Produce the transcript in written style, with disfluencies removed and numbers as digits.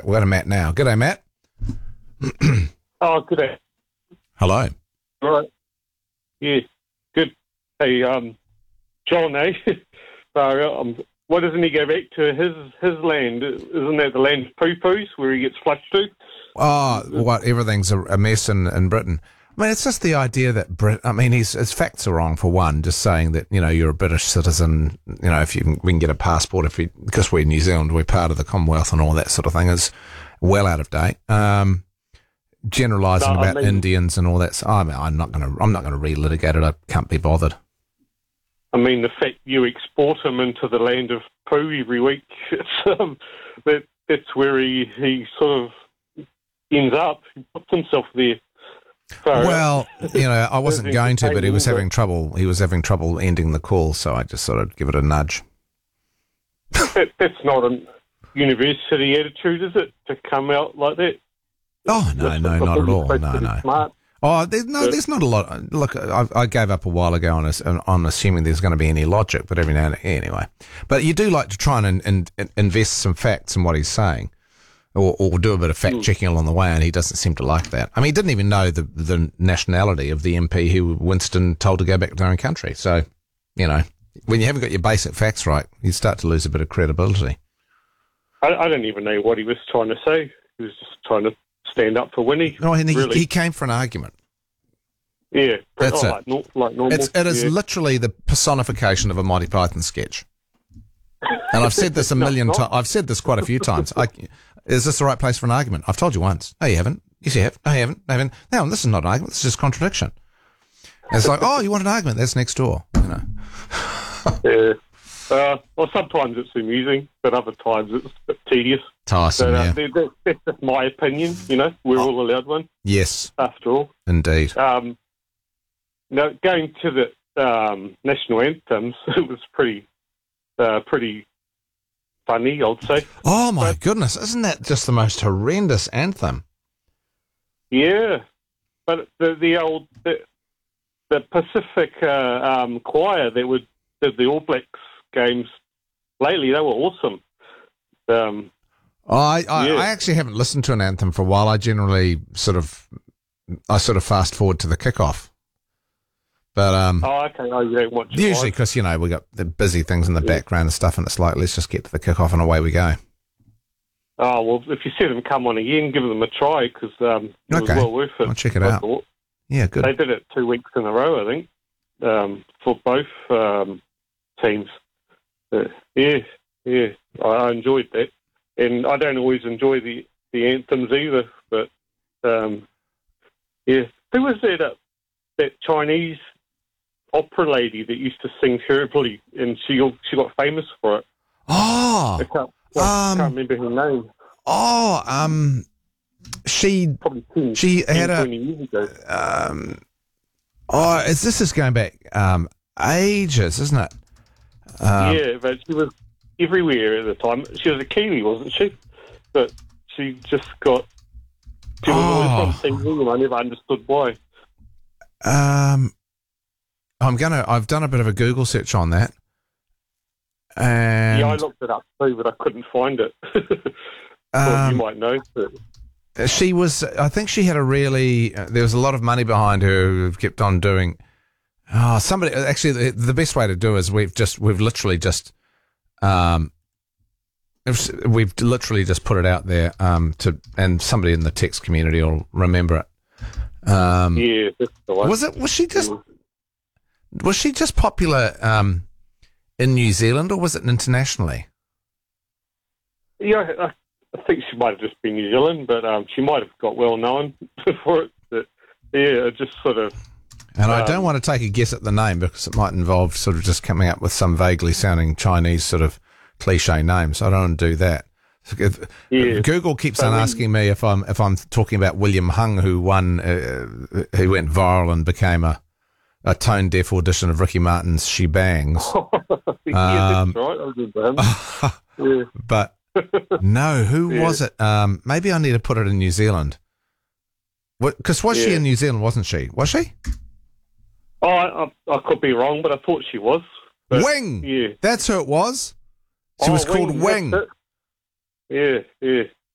We've got a Matt now. G'day, Matt. Oh, good day. Hello. All right. Yeah, good. Hey, John, eh? Why doesn't he go back to his land? Isn't that the land of poo-poos where he gets flushed to? Oh, what? Everything's a mess in Britain. I mean, it's just the idea that his facts are wrong, for one, just saying that, you're a British citizen, if we can get a passport, because we're New Zealand, we're part of the Commonwealth and all that sort of thing is well out of date. Generalising about Indians and all that. I'm not going to relitigate it. I can't be bothered. I mean, the fact you export him into the land of poo every week, that's where he sort of ends up. He puts himself there. Well, I wasn't going to, but he was having trouble. He was having trouble ending the call, so I just sort of give it a nudge. That's not a university attitude, is it, to come out like that? Oh, no, not at all. No. Smart. Oh, there's not a lot. Look, I gave up a while ago on assuming there's going to be any logic, but every now and then, anyway. But you do like to try and invest some facts in what he's saying. Or do a bit of fact-checking along the way, and he doesn't seem to like that. I mean, he didn't even know the nationality of the MP who Winston told to go back to their own country. So, when you haven't got your basic facts right, you start to lose a bit of credibility. I don't even know what he was trying to say. He was just trying to stand up for Winnie. No, and really. He came for an argument. Yeah. That's it. Like normal. It is literally the personification of a Monty Python sketch. And I've said this a million times. I've said this quite a few times. Is this the right place for an argument? I've told you once. No, you haven't. Yes, you have. No, you haven't. No, you haven't. No, this is not an argument. This is just contradiction. And it's like, oh, you want an argument? That's next door. Yeah. Well, sometimes it's amusing, but other times it's a bit tedious. Tiresome, yeah. That's just my opinion, We're all allowed one. Yes. After all. Indeed. Now, going to the national anthems, it was pretty funny, I'd say. Oh, my goodness. Isn't that just the most horrendous anthem? Yeah. But the Pacific choir that did the All Blacks games lately, they were awesome. I actually haven't listened to an anthem for a while. I generally sort of fast forward to the kickoff. But okay. Oh, you don't watch it usually because we got the busy things in the background and stuff, and it's like, let's just get to the kickoff and away we go. Oh well, if you see them come on again, give them a try because it was well worth it. I'll check it out. Thought. Yeah, good. They did it 2 weeks in a row, I think, for both teams. Yeah, I enjoyed that, and I don't always enjoy the anthems either. But who was that Chinese opera lady that used to sing terribly, and she got famous for it? Oh, I can't remember her name. Oh, she had 20 years ago. This is going back ages, isn't it? Yeah, but she was everywhere at the time. She was a Kiwi, wasn't she? But she just got. She was always on TV, and I never understood why. I've done a bit of a Google search on that. And yeah, I looked it up too, but I couldn't find it. Well, you might know. But. She was, I think she had there was a lot of money behind her who kept on doing, actually the best way to do is we've literally just put it out there, and somebody in the text community will remember it. Yeah, that's the one. Was she just popular, in New Zealand, or was it internationally? Yeah, I think she might have just been New Zealand, but she might have got well known for it. But yeah, it just sort of. And I don't want to take a guess at the name because it might involve sort of just coming up with some vaguely sounding Chinese sort of cliche name. So I don't want to do that. Google keeps on asking me if I'm talking about William Hung, who went viral and became a tone deaf audition of Ricky Martin's She Bangs. Yeah, that's right. I did that. But no, who was it? Maybe I need to put it in New Zealand. Because she in New Zealand, wasn't she? Was she? Oh, I could be wrong, but I thought she was. But, Wing! Yeah. That's who it was. She was called Wing. Yeah.